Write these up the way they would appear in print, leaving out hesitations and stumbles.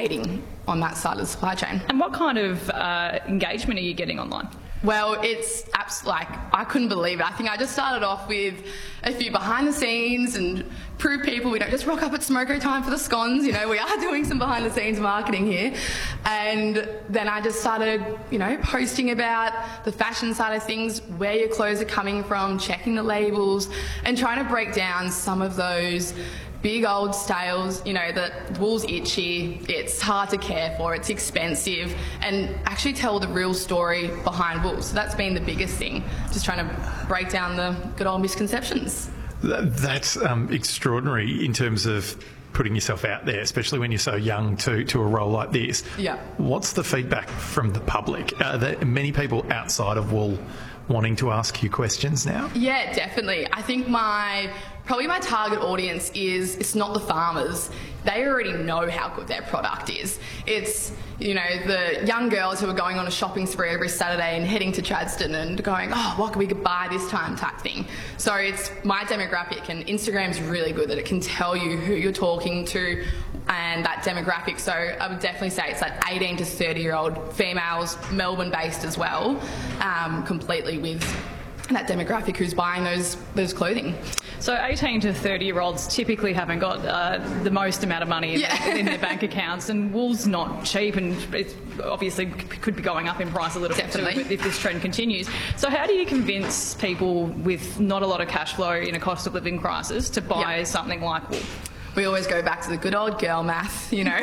educating on that side of the supply chain. And what kind of engagement are you getting online? Well, it's like, I couldn't believe it. I think I just started off with a few behind the scenes and prove people we don't just rock up at smoko time for the scones. You know, we are doing some behind the scenes marketing here. And then I just started, you know, posting about the fashion side of things, where your clothes are coming from, checking the labels, and trying to break down some of those big old stales, you know, that wool's itchy, it's hard to care for, it's expensive, and actually tell the real story behind wool. So that's been the biggest thing, just trying to break down the good old misconceptions. That's extraordinary in terms of putting yourself out there, especially when you're so young to a role like this. Yeah. What's the feedback from the public? Are there many people outside of wool wanting to ask you questions now? Yeah, definitely. I think probably my target audience it's not the farmers. They already know how good their product is. It's, you know, the young girls who are going on a shopping spree every Saturday and heading to Chadstone and going, oh, what can we buy this time type thing. So it's my demographic, and Instagram's really good that it can tell you who you're talking to and that demographic. So I would definitely say it's like 18 to 30-year-old females, Melbourne-based as well, completely with that demographic who's buying those clothing. So 18 to 30-year-olds typically haven't got the most amount of money in their bank accounts, and wool's not cheap, and it obviously could be going up in price a little bit too if this trend continues. So how do you convince people with not a lot of cash flow in a cost of living crisis to buy something like wool? We always go back to the good old girl math, you know.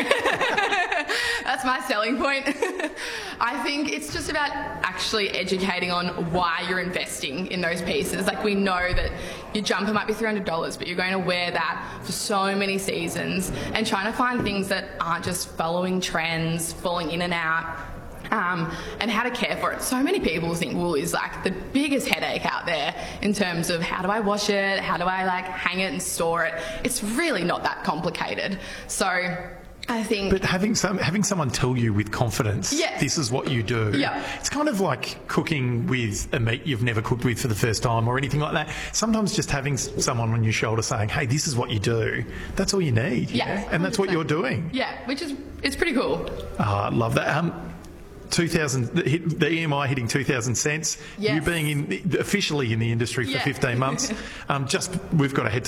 That's my selling point. I think it's just about actually educating on why you're investing in those pieces. Like, we know that your jumper might be $300, but you're going to wear that for so many seasons, and trying to find things that aren't just following trends, falling in and out. And how to care for it. So many people think wool is like the biggest headache out there in terms of how do I wash it, how do I like hang it and store it. It's really not that complicated. So I think... But having someone tell you with confidence, this is what you do, it's kind of like cooking with a meat you've never cooked with for the first time or anything like that. Sometimes just having someone on your shoulder saying, hey, this is what you do, that's all you need. Yeah. And that's what you're doing. Yeah, it's pretty cool. Oh, I love that. 2000, the EMI hitting 2,000 cents. Yes. You being officially in the industry for 15 months. We've got to head to